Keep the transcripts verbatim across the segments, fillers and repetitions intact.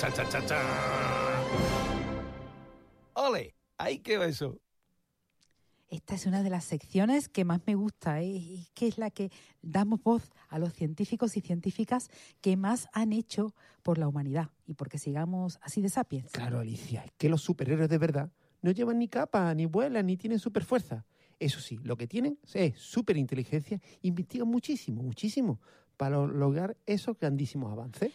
cha, cha, cha, cha. ¡Ole! ¡Ahí quedó eso! Esta es una de las secciones que más me gusta, ¿eh? Y que es la que damos voz a los científicos y científicas que más han hecho por la humanidad y porque sigamos así de sapiens. Claro, Alicia, es que los superhéroes de verdad no llevan ni capa, ni vuelan, ni tienen superfuerza. Eso sí, lo que tienen es superinteligencia, investigan muchísimo, muchísimo para lograr esos grandísimos avances.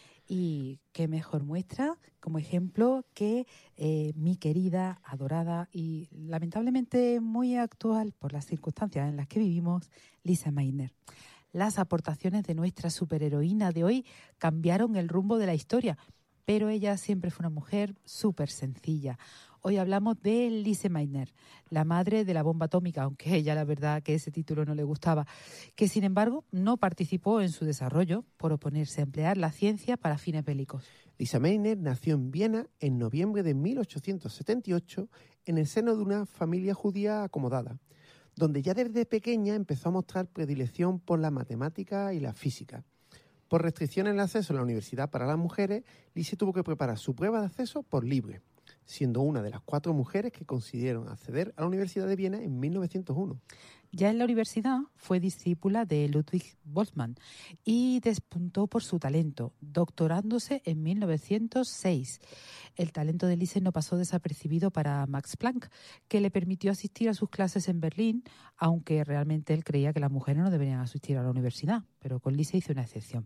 Y qué mejor muestra como ejemplo que eh, mi querida, adorada y lamentablemente muy actual por las circunstancias en las que vivimos, Lisa Meitner. Las aportaciones de nuestra superheroína de hoy cambiaron el rumbo de la historia, pero ella siempre fue una mujer súper sencilla. Hoy hablamos de Lise Meitner, la madre de la bomba atómica, aunque ella la verdad que ese título no le gustaba, que sin embargo no participó en su desarrollo por oponerse a emplear la ciencia para fines bélicos. Lise Meitner nació en Viena en noviembre de mil ochocientos setenta y ocho en el seno de una familia judía acomodada, donde ya desde pequeña empezó a mostrar predilección por la matemática y la física. Por restricciones en el acceso a la universidad para las mujeres, Lise tuvo que preparar su prueba de acceso por libre, siendo una de las cuatro mujeres que consiguieron acceder a la Universidad de Viena en mil novecientos uno. Ya en la universidad fue discípula de Ludwig Boltzmann y despuntó por su talento, doctorándose en mil novecientos seis. El talento de Lise no pasó desapercibido para Max Planck, que le permitió asistir a sus clases en Berlín, aunque realmente él creía que las mujeres no deberían asistir a la universidad, pero con Lise hizo una excepción.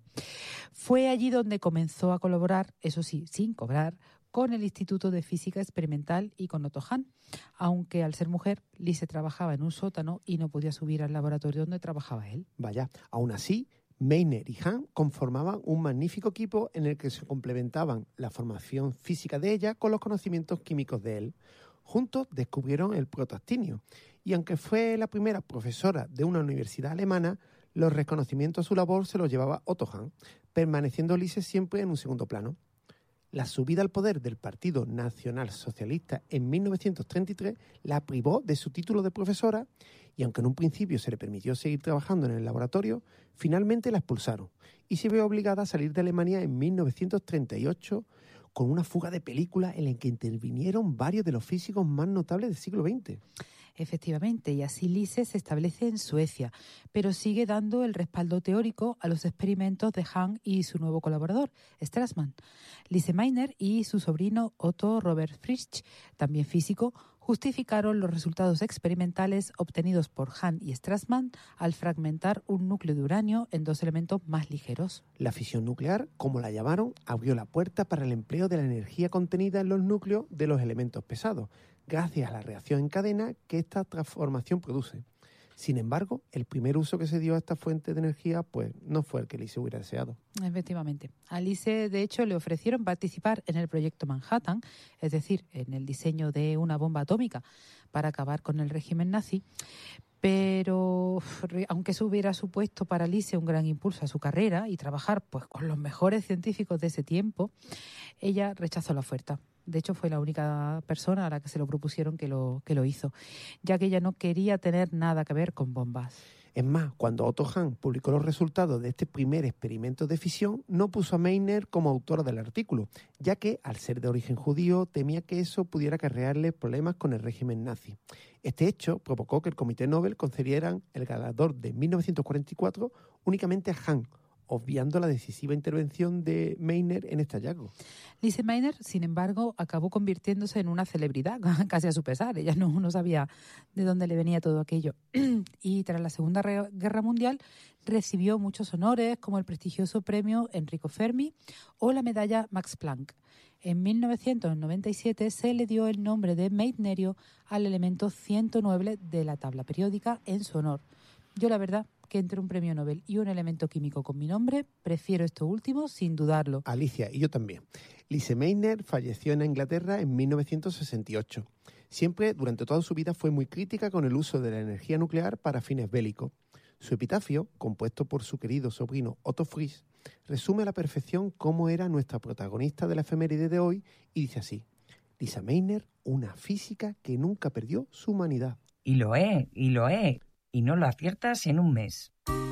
Fue allí donde comenzó a colaborar, eso sí, sin cobrar, con el Instituto de Física Experimental y con Otto Hahn, aunque al ser mujer, Lise trabajaba en un sótano y no podía subir al laboratorio donde trabajaba él. Vaya, aún así, Meitner y Hahn conformaban un magnífico equipo en el que se complementaban la formación física de ella con los conocimientos químicos de él. Juntos descubrieron el protoactinio y aunque fue la primera profesora de una universidad alemana, los reconocimientos a su labor se los llevaba Otto Hahn, permaneciendo Lise siempre en un segundo plano. La subida al poder del Partido Nacional Socialista en mil novecientos treinta y tres la privó de su título de profesora y aunque en un principio se le permitió seguir trabajando en el laboratorio, finalmente la expulsaron y se vio obligada a salir de Alemania en mil novecientos treinta y ocho con una fuga de películas en la que intervinieron varios de los físicos más notables del siglo veinte. Efectivamente, y así Lise se establece en Suecia, pero sigue dando el respaldo teórico a los experimentos de Hahn y su nuevo colaborador, Strassmann. Lise Meitner y su sobrino Otto Robert Frisch, también físico, justificaron los resultados experimentales obtenidos por Hahn y Strassmann al fragmentar un núcleo de uranio en dos elementos más ligeros. La fisión nuclear, como la llamaron, abrió la puerta para el empleo de la energía contenida en los núcleos de los elementos pesados, gracias a la reacción en cadena que esta transformación produce. Sin embargo, el primer uso que se dio a esta fuente de energía pues no fue el que Lise hubiera deseado. Efectivamente. A Lise, de hecho, le ofrecieron participar en el proyecto Manhattan, es decir, en el diseño de una bomba atómica para acabar con el régimen nazi, pero aunque eso hubiera supuesto para Lise un gran impulso a su carrera y trabajar pues con los mejores científicos de ese tiempo, ella rechazó la oferta. De hecho, fue la única persona a la que se lo propusieron que lo, que lo hizo, ya que ella no quería tener nada que ver con bombas. Es más, cuando Otto Hahn publicó los resultados de este primer experimento de fisión, no puso a Meitner como autora del artículo, ya que, al ser de origen judío, temía que eso pudiera acarrearle problemas con el régimen nazi. Este hecho provocó que el Comité Nobel concediera el galardón de mil novecientos cuarenta y cuatro únicamente a Hahn, obviando la decisiva intervención de Meitner en este hallazgo. Lise Meitner, sin embargo, acabó convirtiéndose en una celebridad, casi a su pesar. Ella no, no sabía de dónde le venía todo aquello. Y tras la Segunda Guerra Mundial recibió muchos honores, como el prestigioso premio Enrico Fermi o la medalla Max Planck. En mil novecientos noventa y siete se le dio el nombre de Meitnerio al elemento ciento nueve de la tabla periódica en su honor. Yo, la verdad, que entre un premio Nobel y un elemento químico con mi nombre, prefiero esto último sin dudarlo. Alicia, y yo también. Lise Meitner falleció en Inglaterra en mil novecientos sesenta y ocho. Siempre, durante toda su vida, fue muy crítica con el uso de la energía nuclear para fines bélicos. Su epitafio, compuesto por su querido sobrino Otto Frisch, resume a la perfección cómo era nuestra protagonista de la efeméride de hoy y dice así: Lise Meitner, una física que nunca perdió su humanidad. Y lo es, y lo es. Y no lo aciertas en un mes.